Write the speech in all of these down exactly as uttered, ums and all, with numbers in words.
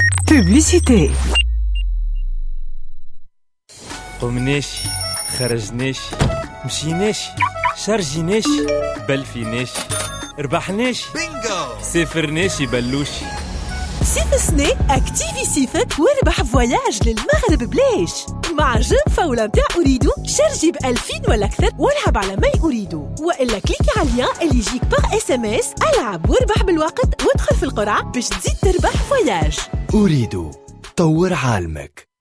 Publicité. قمناش خرجناش مشيناش شارجيناش بلفيناش ربحناش بينجو سافرناش بلوشي. صيف السنة اكتيفي صيفك واربح فواياج للمغرب بلاش مع جيم فاولة متاع أريدو. شارجي بألفين ولا أكثر والعب على ما أريدو، وإلا كليكي على اللين اللي يجيك باغ اس ام اس. العب واربح بالوقت وادخل في القرعة باش تزيد تربح فواياج. أريدو طور عالمك.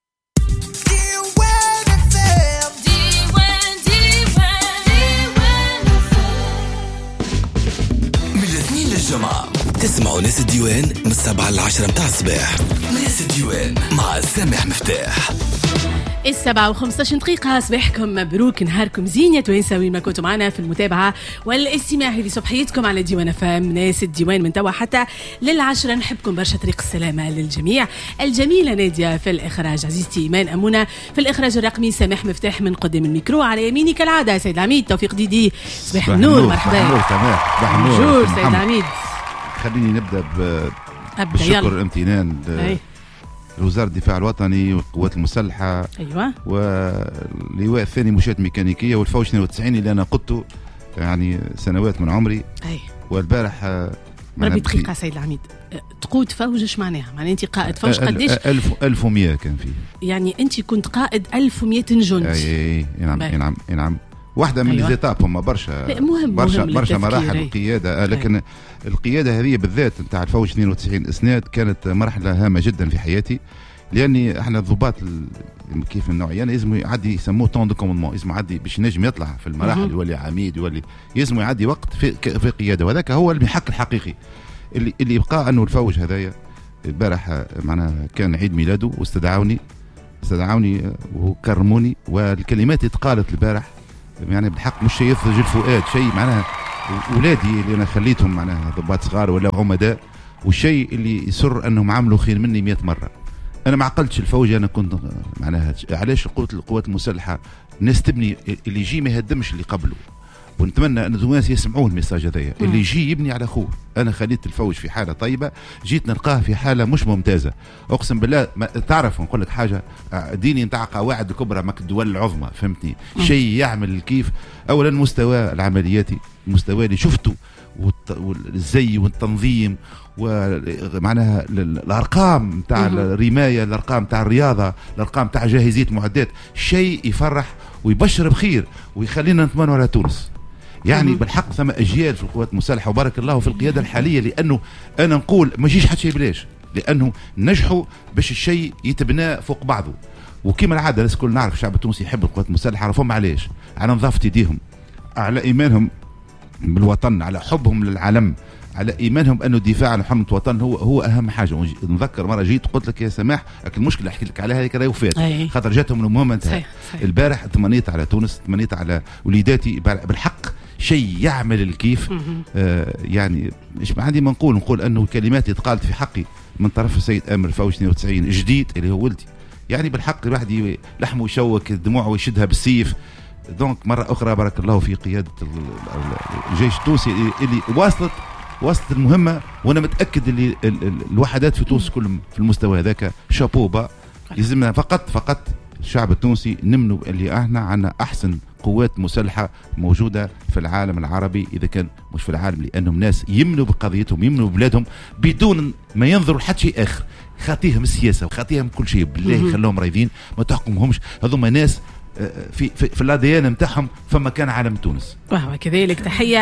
الجمعة تسمعوا ناس الديوان من السبعة للعشرة متاع الصباح. ناس الديوان مع سامح مفتاح. السبعة وخمسة دقيقة. صباحكم مبروك، نهاركم زين يا توانسة وين ما كنتوا معنا في المتابعة والاستماع في صبحيتكم على ديوان فام. ناس الديوان من توا حتى للعشرة. نحبكم برشا. طريق السلامة للجميع. الجميلة نادية في الإخراج، عزيزتي إيمان أمونة في الإخراج الرقمي، سامح مفتاح من قدام الميكرو، على يميني كالعادة سيد العميد توفيق ديدي. صباح النور، مرحبا. صباح النور بونجور سيد العميد. خليني نبدأ بالشكر والامتنان لوزارة الدفاع الوطني والقوات المسلحة، أيوة، واللواء الثاني مشاة ميكانيكية والفوج اثنين وتسعين اللي أنا قدته يعني سنوات من عمري. أي. والبارح ربي دقيقة سيد العميد، تقود فوج اش معناها؟ معناها أنت قائد فوج قديش؟ ألف ألف ومية كان فيه. يعني أنت كنت قائد ألف ومية جندي. أي أي نعم نعم نعم. واحدة من أيوة. الزيتاب هم برشا مهم برشا مهم برشا مراحل القيادة، لكن أي. القيادة هذه بالذات نتاع الفوج اثنين وتسعين إسناد كانت مرحلة هامة جدا في حياتي، لأني احنا الضباط كيف النوعية لازم يعدي يسموه طون دو كوموندمون، لازم يعدي باش ينجم يطلع في المراحل يولي عميد يولي لازم يعدي وقت في في قيادة، وهذاك هو المحك الحقيقي اللي اللي يبقى. أنه الفوج هذايا البارح معناها كان عيد ميلاده واستدعوني استدعوني وكرموني، والكلمات اللي تقالت البارح يعني بالحق مش شيء يثلج الفؤاد، شيء معناها أولادي اللي أنا خليتهم معناها ضباط صغار ولا عمداء، والشيء اللي يسر أنهم عملوا خير مني مئة مرة. أنا ما عقلتش الفوج، أنا كنت معناها علاش قوة القوات المسلحة الناس تبني اللي يجي ما يهدمش اللي قبله، ونتمنى أن الناس يسمعون الميساج هذايا اللي يجي يبني على أخوه. أنا خليت الفوج في حالة طيبة، جيت نلقاه في حالة مش ممتازة. أقسم بالله ما تعرف نقول لك حاجة، ديني نتاع قواعد الكبرى مك الدول العظمى، فهمتني؟ شيء يعمل كيف أولا مستوى العملياتي، المستوى اللي شفته والزي والتنظيم ومعناها الارقام تاع الرمايه، الارقام تاع الرياضه، الارقام تاع جاهزيه معدات، شيء يفرح ويبشر بخير ويخلينا نطمئنوا على تونس. يعني بالحق ثم اجيال في القوات المسلحه وبارك الله في القياده الحاليه، لانه انا نقول ما يجيش حتى شيء بلاش، لانه نجحوا باش الشيء يتبنى فوق بعضه. وكما العاده الناس الكل نعرف الشعب التونسي يحب القوات المسلحه، عرفهم علاش؟ على نظافه يديهم، على ايمانهم بالوطن، على حبهم للعلم، على ايمانهم انه الدفاع عن حرمه الوطن هو هو اهم حاجه. نذكر مره جيت قلت لك يا سماح المشكله اللي حكيت لك عليها هذيك راهي وفات، خاطر جاتهم المهمه انتهى. البارح تمنيت على تونس، تمنيت على وليداتي بالحق شيء يعمل الكيف. آه يعني ايش ما عندي ما نقول نقول انه الكلمات اللي تقالت في حقي من طرف السيد امر فوج اثنين وتسعين جديد اللي هو ولدي، يعني بالحق الواحد لحمه يشوك دموعه ويشدها بالسيف. دونك مرة أخرى بارك الله في قيادة الجيش التونسي اللي واصلت واصلت المهمة، وأنا متأكد اللي الوحدات في تونس كلهم في المستوى هذاك شابو با. يلزمنا فقط فقط الشعب التونسي نمنوا اللي احنا عنا أحسن قوات مسلحة موجودة في العالم العربي، إذا كان مش في العالم، لأنهم ناس يمنوا بقضيتهم، يمنوا ببلادهم بدون ما ينظروا لحد شيء آخر. خاطيهم السياسة وخاطيهم كل شيء، بالله خلوهم رايدين ما تحكمهمش. هذوما ناس في في, في الاديان نتاعهم فما كان عالم تونس. وهو كذلك تحيه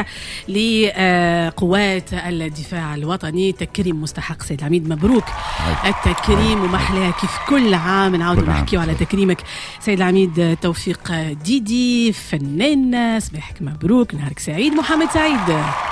لقوات الدفاع الوطني، تكريم مستحق سيد العميد، مبروك التكريم ومحلاه كيف كل عام نعاودوا نحكيوا على تكريمك سيد العميد توفيق ديدي، فنان. صباحك مبروك، نهارك سعيد. محمد سعيد.